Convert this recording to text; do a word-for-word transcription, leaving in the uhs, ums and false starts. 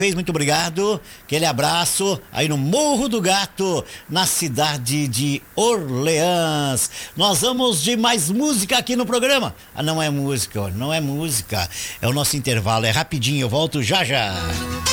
Muito obrigado, aquele abraço aí no Morro do Gato, na cidade de Orleans. Nós vamos de mais música aqui no programa. Ah, não é música, não é música, é o nosso intervalo, é rapidinho, eu volto já já.